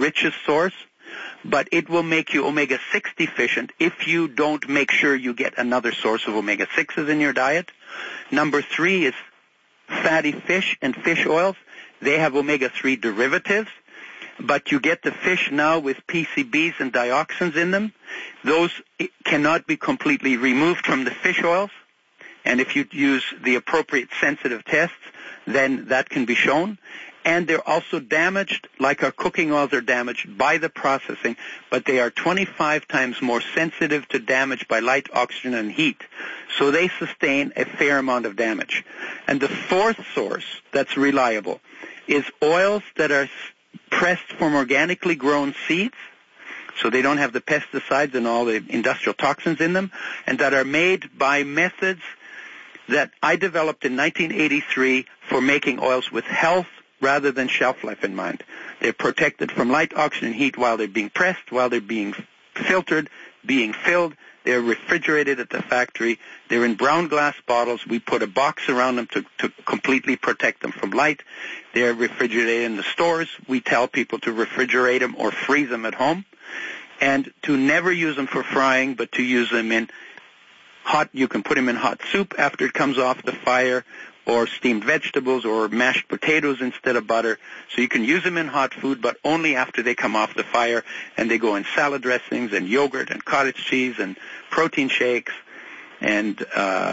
richest source, but it will make you omega-6 deficient if you don't make sure you get another source of omega-6s in your diet. Number 3 is fatty fish and fish oils. They have omega-3 derivatives, but you get the fish now with PCBs and dioxins in them. Those cannot be completely removed from the fish oils, and if you use the appropriate sensitive tests, then that can be shown. And they're also damaged, like our cooking oils are damaged by the processing, but they are 25 times more sensitive to damage by light, oxygen, and heat. So they sustain a fair amount of damage. And the fourth source that's reliable is oils that are pressed from organically grown seeds, so they don't have the pesticides and all the industrial toxins in them, and that are made by methods that I developed in 1983 for making oils with health rather than shelf life in mind. They're protected from light, oxygen, and heat while they're being pressed, while they're being filtered, being filled. They're refrigerated at the factory. They're in brown glass bottles. We put a box around them to completely protect them from light. They're refrigerated in the stores. We tell people to refrigerate them or freeze them at home, and to never use them for frying, but to use them in hot. You can put them in hot soup after it comes off the fire, or steamed vegetables, or mashed potatoes instead of butter. So you can use them in hot food, but only after they come off the fire, and they go in salad dressings and yogurt and cottage cheese and protein shakes and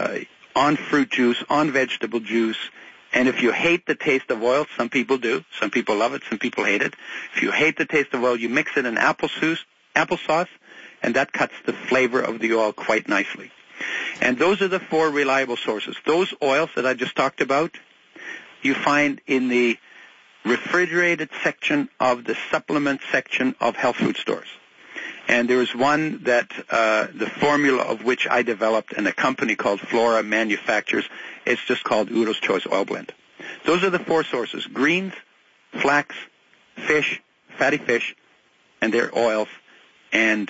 on fruit juice, on vegetable juice. And if you hate the taste of oil, some people do. Some people love it, some people hate it. If you hate the taste of oil, you mix it in applesauce, and that cuts the flavor of the oil quite nicely. And those are the 4 reliable sources. Those oils that I just talked about, you find in the refrigerated section of the supplement section of health food stores. And there is one that the formula of which I developed, and a company called Flora manufactures. It's just called Udo's Choice Oil Blend. Those are the 4 sources: greens, flax, fish, fatty fish, and their oils, and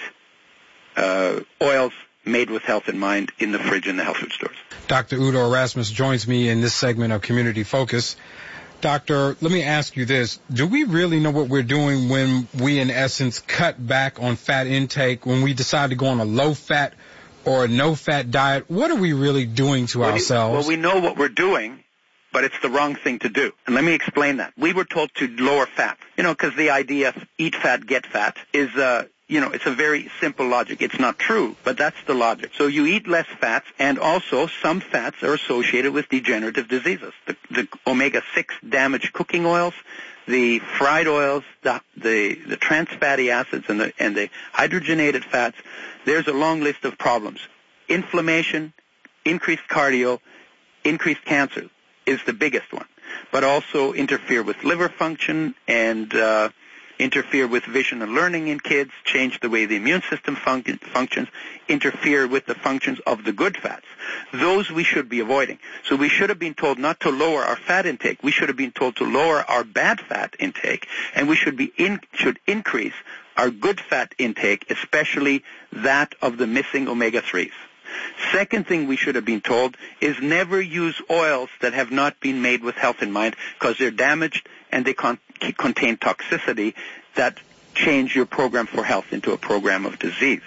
oils made with health in mind in the fridge in the health food stores. Dr. Udo Erasmus joins me in this segment of Community Focus. Doctor, let me ask you this. Do we really know what we're doing when we, in essence, cut back on fat intake, when we decide to go on a low-fat or a no-fat diet? What are we really doing to ourselves? Well, we know what we're doing, but it's the wrong thing to do. And let me explain that. We were told to lower fat, because the idea of eat fat, get fat is it's a very simple logic. It's not true, but that's the logic. So you eat less fats, and also some fats are associated with degenerative diseases. The omega-6 damaged cooking oils, the fried oils, the trans fatty acids, and the hydrogenated fats. There's a long list of problems. Inflammation, increased cardio, increased cancer is the biggest one, but also interfere with liver function and interfere with vision and learning in kids, change the way the immune system functions, interfere with the functions of the good fats. Those we should be avoiding. So we should have been told not to lower our fat intake. We should have been told to lower our bad fat intake, and we should increase our good fat intake, especially that of the missing omega-3s. Second thing we should have been told is never use oils that have not been made with health in mind, because they're damaged and they contain toxicity that change your program for health into a program of disease.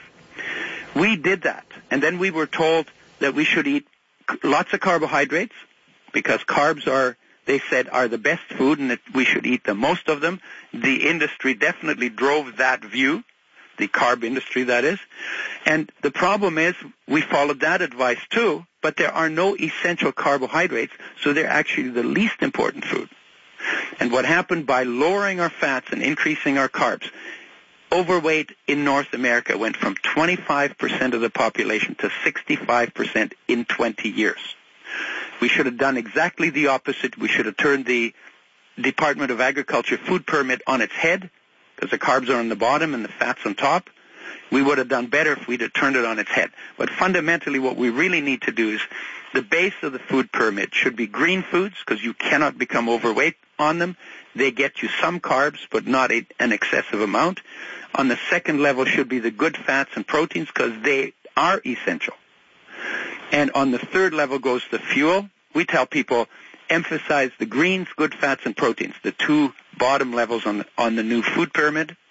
We did that, and then we were told that we should eat lots of carbohydrates, because carbs are the best food, and that we should eat the most of them. The industry definitely drove that view, the carb industry, that is. And the problem is we followed that advice too, but there are no essential carbohydrates, so they're actually the least important food. And what happened by lowering our fats and increasing our carbs, overweight in North America went from 25% of the population to 65% in 20 years. We should have done exactly the opposite. We should have turned the Department of Agriculture food permit on its head, because the carbs are on the bottom and the fat's on top. We would have done better if we'd have turned it on its head. But fundamentally what we really need to do is the base of the food permit should be green foods, because you cannot become overweight on them. They get you some carbs, but not an excessive amount. On the second level should be the good fats and proteins, because they are essential. And on the third level goes the fuel. We tell people emphasize the greens, good fats, and proteins, the 2 bottom levels on the new food pyramid.